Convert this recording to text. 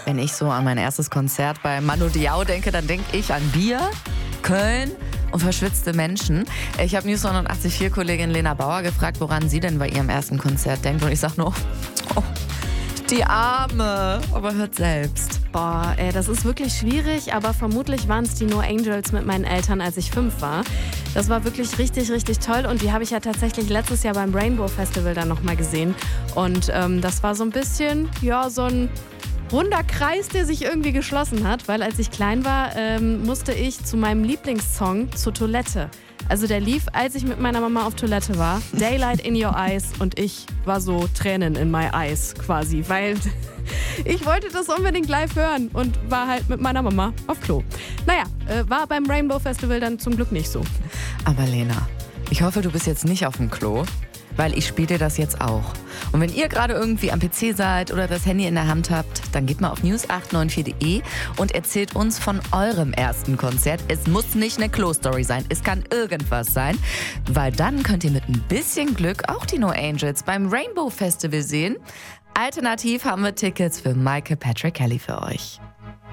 Wenn ich so an mein erstes Konzert bei Manu Diao denke, dann denke ich an Bier, Köln und verschwitzte Menschen. Ich habe News 89.4-Kollegin Lena Bauer gefragt, woran sie denn bei ihrem ersten Konzert denkt. Und ich sag nur, oh, die Arme. Aber hört selbst. Boah, ey, das ist wirklich schwierig, aber vermutlich waren es die No Angels mit meinen Eltern, als ich 5 war. Das war wirklich richtig, richtig toll und die habe ich ja tatsächlich letztes Jahr beim Rainbow Festival dann nochmal gesehen. Und das war so ein bisschen, ja, so ein runder Kreis, der sich irgendwie geschlossen hat, weil als ich klein war, musste ich zu meinem Lieblingssong zur Toilette. Also der lief, als ich mit meiner Mama auf Toilette war, Daylight in Your Eyes und ich war so Tränen in my eyes quasi, weil ich wollte das unbedingt live hören und war halt mit meiner Mama auf Klo. Naja, war beim Rainbow Festival dann zum Glück nicht so. Aber Lena, ich hoffe, du bist jetzt nicht auf dem Klo, weil ich spiele dir das jetzt auch. Und wenn ihr gerade irgendwie am PC seid oder das Handy in der Hand habt, dann geht mal auf news894.de und erzählt uns von eurem ersten Konzert. Es muss nicht eine Klo-Story sein, es kann irgendwas sein, weil dann könnt ihr mit ein bisschen Glück auch die No Angels beim Rainbow Festival sehen. Alternativ haben wir Tickets für Michael Patrick Kelly für euch.